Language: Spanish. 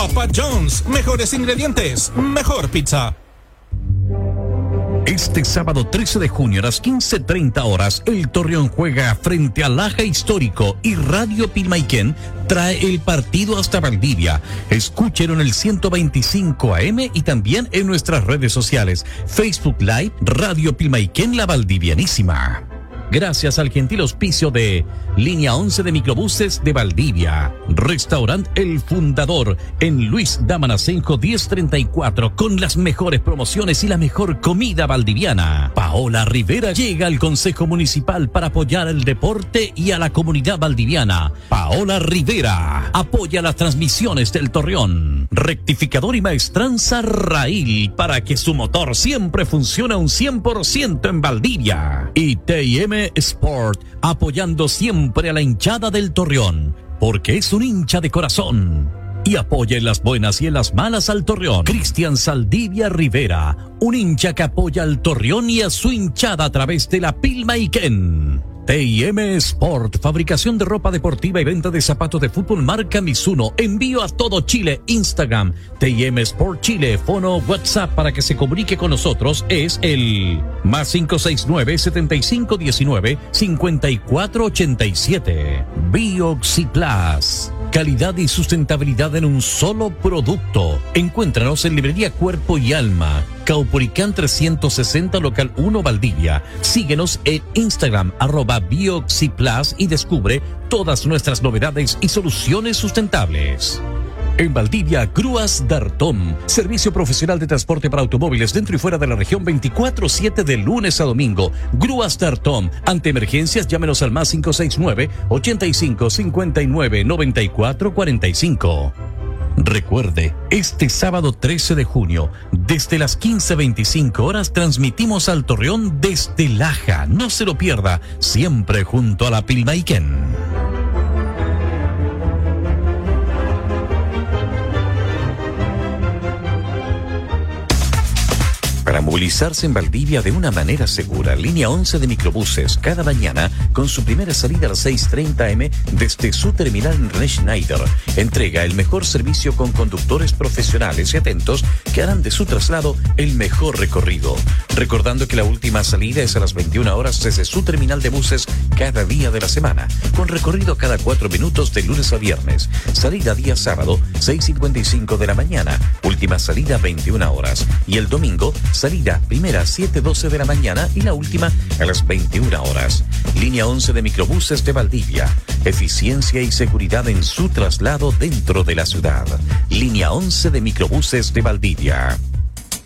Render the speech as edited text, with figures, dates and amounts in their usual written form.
Papa John's, mejores ingredientes, mejor pizza. Este sábado 13 de junio a las 15:30 horas, el Torreón juega frente al Aja Histórico y Radio Pilmaiquén trae el partido hasta Valdivia. Escúchenlo en el 125 AM y también en nuestras redes sociales. Facebook Live, Radio Pilmaiquén, la Valdivianísima. Gracias al gentil auspicio de Línea 11 de Microbuses de Valdivia, Restaurant El Fundador en Luis Damanacenjo 1034, con las mejores promociones y la mejor comida valdiviana. Paola Rivera llega al Consejo Municipal para apoyar el deporte y a la comunidad valdiviana. Paola Rivera apoya las transmisiones del Torreón. Rectificador y maestranza Rail para que su motor siempre funcione un 100% en Valdivia. Y T&M Sport, apoyando siempre a la hinchada del Torreón, porque es un hincha de corazón. Y apoya en las buenas y en las malas al Torreón. Cristian Saldivia Rivera, un hincha que apoya al Torreón y a su hinchada a través de la Pilmaiquén. T&M Sport, fabricación de ropa deportiva y venta de zapatos de fútbol marca Mizuno. Envío a todo Chile. Instagram, T&M Sport Chile. Fono WhatsApp para que se comunique con nosotros es el +569 7519 5487. Bioxiplas. Calidad y sustentabilidad en un solo producto. Encuéntranos en Librería Cuerpo y Alma, Caupolicán 360, local 1, Valdivia. Síguenos en Instagram, @Bioxiplas, y descubre todas nuestras novedades y soluciones sustentables. En Valdivia, Grúas Dartom, servicio profesional de transporte para automóviles dentro y fuera de la región 24/7 de lunes a domingo. Grúas Dartom, ante emergencias llámenos al +569 85 59 94 45. Recuerde, este sábado 13 de junio, desde las 15:25 horas, transmitimos al Torreón desde Laja. No se lo pierda, siempre junto a la Pilmaiquén. Para movilizarse en Valdivia de una manera segura, Línea 11 de Microbuses, cada mañana, con su primera salida a las 6:30 AM desde su terminal en René Schneider, entrega el mejor servicio con conductores profesionales y atentos que harán de su traslado el mejor recorrido. Recordando que la última salida es a las 21 horas desde su terminal de buses cada día de la semana, con recorrido cada 4 minutos de lunes a viernes. Salida día sábado, 6:55 de la mañana, última salida 21 horas. Y el domingo, salida primera 7:12 de la mañana y la última a las 21 horas. Línea 11 de Microbuses de Valdivia. Eficiencia y seguridad en su traslado dentro de la ciudad. Línea 11 de Microbuses de Valdivia.